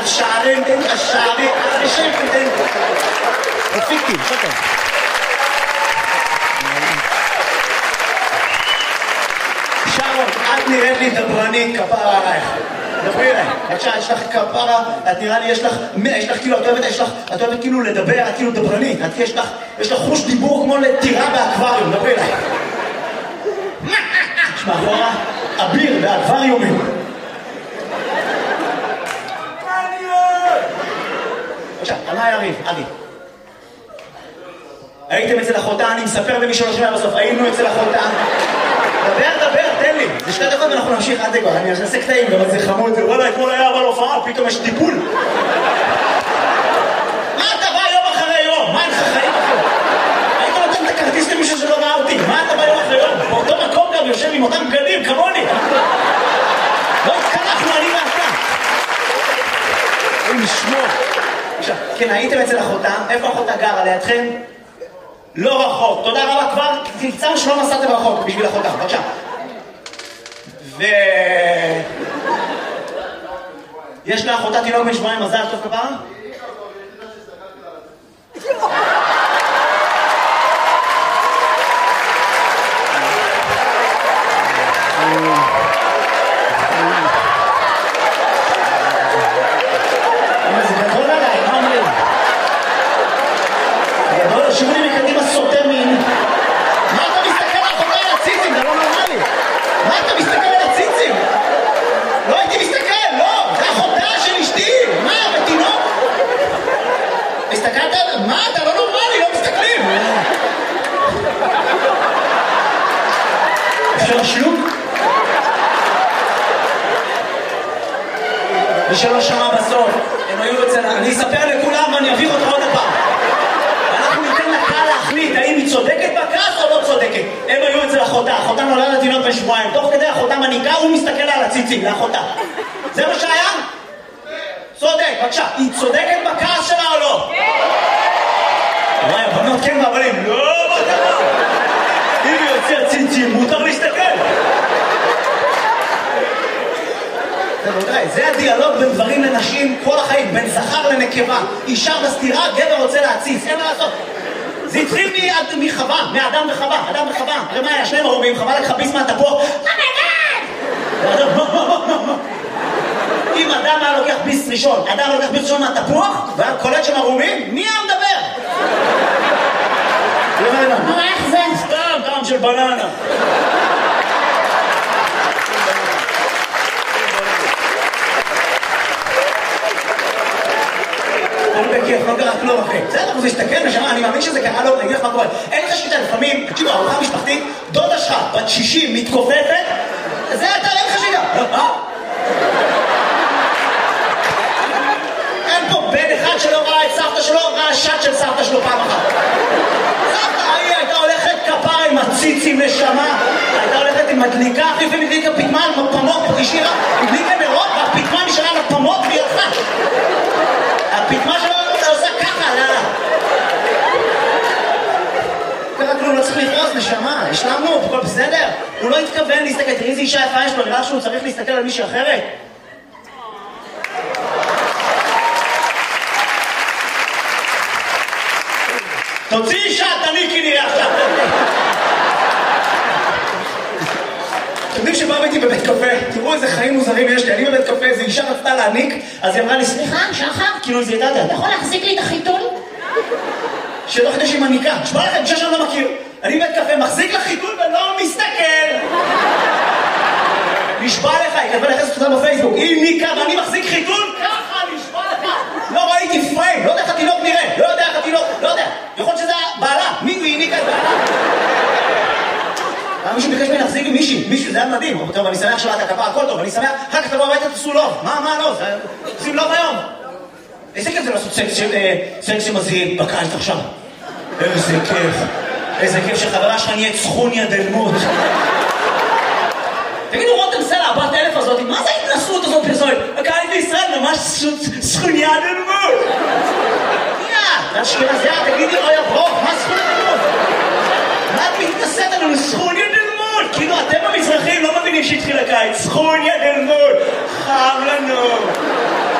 השערים, השערים, השערים. רפיקי, שוקר. שרון, את נראית לי דברנית, כפרה עלייך. דברי אליי, בבקשה, יש לך כפרה, את נראה לי, יש לך כאילו, את אוהבת כאילו לדבר, את כאילו דברנית, יש לך חוש דיבור כמו לטירה באקווריום, דברי אליי. יש מאחורה אביר באקווריומים. בבקשה, על מה יריב? אבי. הייתם אצל אחותה, אני מספר למי שלא שומע בסוף, היינו אצל אחותה. דבר, תן לי. זה 2 דקות ואנחנו נמשיך עד כבר. אני אעשה קטעים, גם זה חמוד. וואלה, אתמול היה אבל הופעה, פתאום יש טיפול. מה אתה בא יום אחרי יום? מה אין לך חיים אחרי? היית נותן את הכרטיס למישהו שלא ראה אותי. מה אתה בא יום אחרי יום? באותו מקום גם יושב עם אותם בגדים, כמוני. לא התקלחנו, אני ואתה. אין לשמור. עכשיו, כן, הייתם אצל אחותה. איפה אחותה גרה? לידכם? לא רחוק, תודה רבה, כבר תמצאנו שלא נסעתם רחוק בשביל אחותה, בבקשה. יש לאחותה תינוק בן 7 מזל טוב כפרה? זה גדול עליי, מה אומרים? גדול, שירו לי מקדימה סוטה מין. מה אתה מסתכל על אחותה על הציצים? זה לא נורמלי. מה אתה מסתכל על הציצים? לא הייתי מסתכל, לא! זה אחותה של אשתי! מה, בתינוק? הסתכלת? מה, אתה לא נורמלי, לא מסתכלים! אפשר שלוק? מי שלא שמע בסוף, הם היו אצל... אני אספר לכולם ואני אביך אותך עוד הפעם. אנחנו ניתן לקהל להחליט האם היא צודקת בכעס או לא צודקת. הם היו אצל אחותה, אחותה נולדה לתינוק בן 7, תוך כדי אחותה מניקה, הוא מסתכל על הציצים, לאחותה. זה מה שהיה? צודק, בבקשה. היא צודקת בכעס שלה או לא? כן! וואי, הבנות כן והבנים, לא, מה קרה? אם היא יוצא ציצים, מותר להסתכל. זה הדיאלוג בין גברים לנשים כל החיים, בין זכר לנקבה. אישה בסתירה, גבר רוצה להציץ, אין מה לעשות. זה התחיל מחווה, מאדם וחווה, אדם וחווה. הרי מה היה? 2 ערומים, חווה לקחה ביס מהתפוח. אם אדם היה לוקח ביס ראשון, אדם לוקח ביס ראשון מהתפוח, והיה קולט שם ערומים, מי היה מדבר? מה איך זה? סתם, טעם של בננה. בכיף, לא קרה כלום אחי. בסדר, הוא הסתכל ושמע, אני מאמין שזה קרה לו, אני אגיד לך מה קורה. אין לך שליטה, לפעמים, תקשיבו, ארוחה משפחתית, דודה שלך, בת 60, מתכופפת, זה אתה, אין לך שליטה. אין פה בן אחד שלא ראה את סבתא שלו, ראה שט של סבתא שלו פעם אחת. סבתא, היא הייתה הולכת כפרה עם הציצים נשמה, הייתה הולכת עם מדליקה, אחרי לפעמים הדליקה פתמה על פמות, השאירה, הדליקה נרות, והפתמה נשארה על הפמות והיא הלכה. הפתמה שלו עושה ככה, לאללה. ככה כלום, לא צריך לפרוס, נשמה, השלמנו, הכל בסדר. הוא לא התכוון להסתכל, תראי איזה אישה יפה יש לו, נראה שהוא צריך להסתכל על מישהו אחרת. תוציא אישה, תניקי נראה עכשיו. אתם יודעים שבאו איתי בבית קפה, תראו איזה חיים מוזרים יש לי, אני בבית קפה, איזו אישה רצתה להניק, אז היא אמרה לי, סליחה, שחר, כאילו זה ידעת, אתה יכול להחזיק לי את החיתול? שלא כדי שהיא מניקה, שמה לכם, אישה שאני לא מכיר, אני בבית קפה, מחזיק לך חיתול ולא מסתכל. נשבע לך, היא כתבה לחסת אותה בפייסבוק, היא ניקה ואני מחזיק חיתול, ככה, נשבע לך. לא ראיתי פריים, לא יודע איך התינוק נראה, לא יודע איך התינוק, לא יודע, יכול שזה בעלה, מי היא ניקה את בעלה? מישהו ביקש ממני להחזיק עם מישהו, זה היה מדהים. טוב, אני שמח שלאת הכפה, הכל טוב, אני שמח, אחר כך תבוא הביתה תעשו לוב. מה לוב? עושים לוב היום. איזה כיף זה לעשות סקס שמזהים בקיץ עכשיו. איזה כיף שחברה שלך נהיית סכוניה דלמות. תגידו, רותם סלע, הבת 1000 הזאת, מה זה ההתנסות הזאת פרסומת? הקיץ בישראל ממש סכוניה דלמות. זה אשכנזיה, תגידי, אוי הברוך, מה סכוניה דלמות? מה את מתנסית עלינו? סכוניה דלמות! כאילו אתם המזרחים לא מבינים שהתחיל הקיץ. סכוניה דלמות! חם לנו!